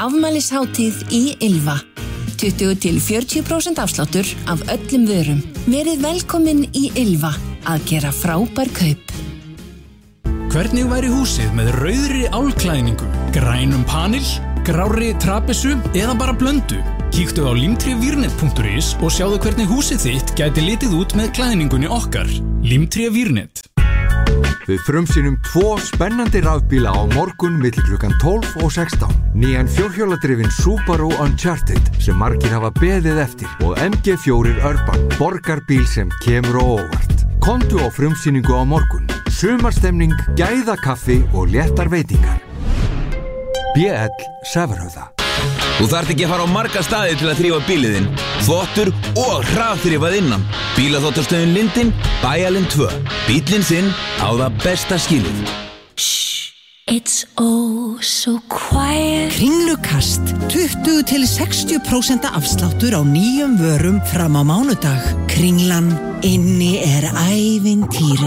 afmælishátíð í Ylva. 20-40% afsláttur af öllum vörum. Verið velkomin í Ylva að gera frábær kaup. Hvernig væri húsið með rauðri álklæðningu, grænum panel, grárri trapessu eða bara blöndu? Kíktu á limtrevirnet.is og sjáðu hvernig húsið þitt gæti litið út með klæðningunni okkar. Limtrevirnet. Við frumsýnum 2 spennandi rafbíla á morgun milli klukkan 12 og 16. Nýjan fjórhjóladrifinn Subaru Uncharted sem margir hafa beðið eftir og MG4 Urban, borgarbíl sem kemur á óvart. Komdu á frumsýningu á morgun. Sumarstemning, gæðakaffi og léttar veitingar. BL Severhöfða. Þú þarft ekki að fara á marga staði til að þrífa bíliðinn, þvottur og hraðþrifað innan. Bílaþvottastöðin Lindin, Bæjarlind 2. Bíllinn þinn á það besta skilið. Shh, it's oh so quiet. Kringlukast, 20-60% afsláttur á nýjum vörum fram á mánudag. Kringlan, inni ævintýri.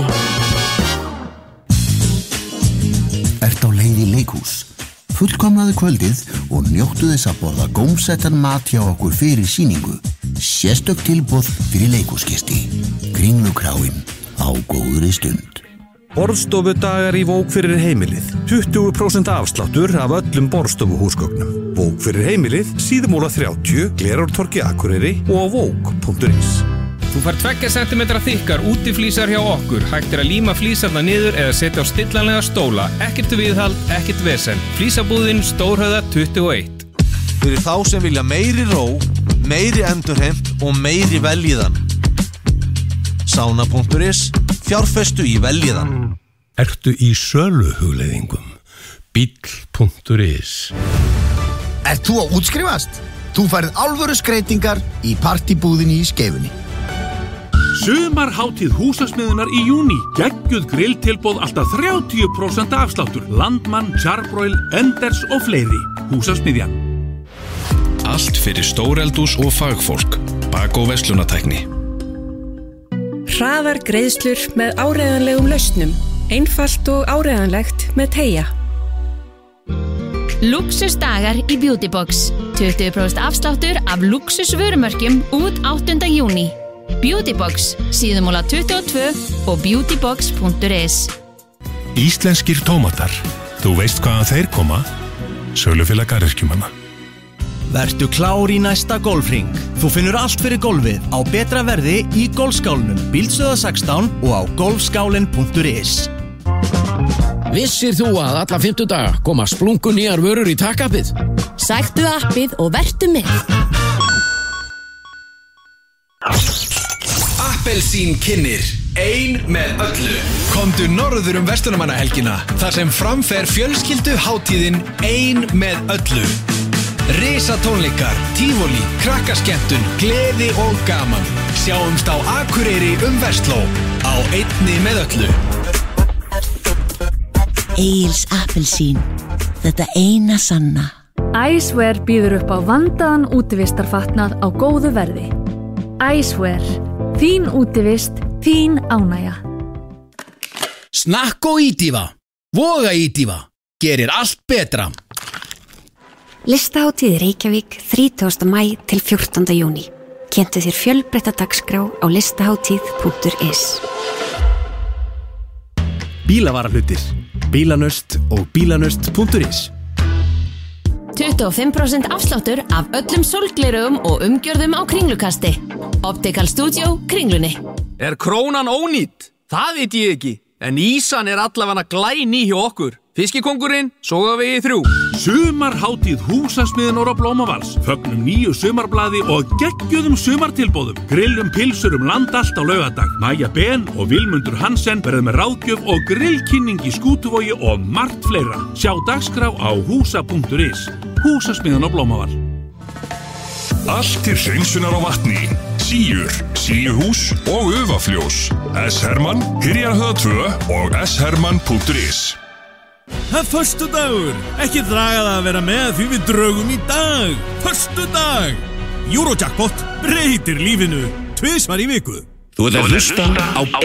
Ert á leið í leikhús? Fullkomnaðu kvöldið og njóttu þess að borða gómsettan mat hjá okkur fyrir sýningu. Sérstök tilboð fyrir leikhúsgesti. Kringlukráin á góðri stund. Borðstofudagar í Vók fyrir heimilið. 20% afsláttur af öllum borðstofuhúsgögnum. Vók fyrir heimilið, Síðumúla 30, Glerártorgi Akureyri og á vók.is. Þú fær 2 cm þykkar útiflísar hjá okkur. Hægt að líma flísarna niður eða setja á stillanlega stóla. Ekkert viðhald, ekkert vesen. Flísabúðin Stórhöfða 21. Fyrir þá sem vilja meiri ró, meiri endurheimt og meiri veljiðan. Sauna.is, fjárfestu í veljiðan. Ertu í söluhugleiðingum? Bíll.is. Ert þú að útskrifast? Þú færð alvöru skreytingar í partibúðinni í Skeifunni. Sumarhátíð húsasmiðunar í júní. Geggjuð grilltilboð alltaf 30% afsláttur. Landmann, Charbroil, Enders og fleiri. Húsasmiðjan. Allt fyrir stóreldús og fagfólk. Bak- og verslunartækni. Hraðar greiðslur með áreiðanlegum lausnum. Einfalt og áreiðanlegt með Teygja. Luxusdagar í Beautybox. 20% afsláttur af luxusvörumörkjum út 8. júní. Beautybox, Síðumúla 22 og beautybox.is. Íslenskir tómatar. Þú veist hvaðan þeir koma? Sölufélag garðyrkjumanna. Vertu klár í næsta golfhring. Þú finnur allt fyrir golfið á betra verði í golfskálunum Bíldstöðvar 16 og á golfskálin.is. Vissir þú að alla 50 daga koma splungu nýjar vörur í takkapið? Sæktu appið og vertu með. Appelsín kynnir, ein með öllu. Komdu norður verslunarmannahelgina, þar sem framfer fjölskylduhátíðin ein með öllu. Risatónleikar, tífóli, krakkaskemmtun, gleði og gaman. Sjáumst á Akureyri Versló, á einni með öllu. Egils appelsín, þetta eina sanna. Icewear býður upp á vandaðan útivistarfatnað á góðu verði. Icewear, þín útivist, þín ánægja. Snakk og ítífa, voga ítífa, gerir allt betra. Listahátíð Reykjavík 30. maí til 14. júní. Kynntu þér fjölbreytta dagskrá á listahátíð.is. Bílavarahlutir, bílanöst og bílanöst.is. 25% afsláttur af öllum sólglerugum og umgjörðum á Kringlukasti. Optical Studio, Kringlunni. Krónan ónýtt? Það veit ég ekki. En ísan allavega glæný hjá okkur. Fiskikóngurinn, Sogavegi 3. Sumarhátíð húsasmiðunar á Blómavals. Fögnum nýju sumarblaði og geggjuðum sumartilboðum. Grillum pilsur land allt á laugardag. Maja Ben og Vilmundur Hansen verða með ráðgjöf og grillkynning í Skútuvogi og margt fleira. Sjá dagskrá á húsa.is. Húsasmiðun á Blómaval. Allt til hreinsunar á vatni. Síur, síuhús og ufafljós. S. Hermann, Hyrjarhöða 2 og sherman.is. Það er föstudagur. Ekki draga það að vera með því við draugum í dag. Föstudag. Eurojackpot breytir lífinu 2 í viku. Þú ert að hlusta á